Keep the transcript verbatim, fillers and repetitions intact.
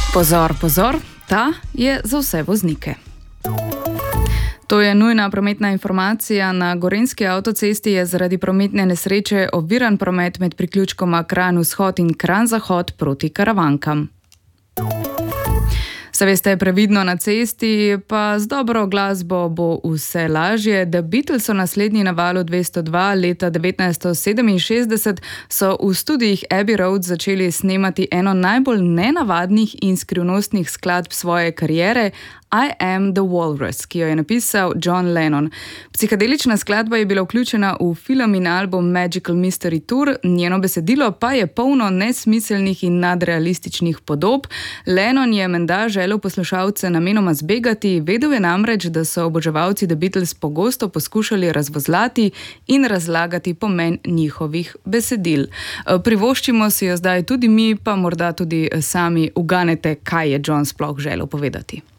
Pozor, pozor, ta je za vse voznike. To je nujna prometna informacija. Na gorenjski avtocesti je zaradi prometne nesreče oviran promet med priključkoma Kranj vzhod in Kranj zahod proti Karavankam. Se veste, previdno na cesti, pa z dobro glasbo bo vse lažje. The Beatles so naslednji na valu dvesto dva leta devetnajststo sedeminšestdeset so v studijih Abbey Road začeli snemati eno najbolj nenavadnih in skrivnostnih skladb svoje kariere, I Am the Walrus, ki jo je napisal John Lennon. Psihadelična skladba je bila vključena v film in album Magical Mystery Tour, njeno besedilo pa je polno nesmiselnih in nadrealističnih podob. Lennon je menda želel poslušalce namenoma zbegati, vedel je namreč, da so oboževalci The Beatles pogosto poskušali razvozlati in razlagati pomen njihovih besedil. Privoščimo si jo zdaj tudi mi, pa morda tudi sami uganete, kaj je John sploh želel povedati.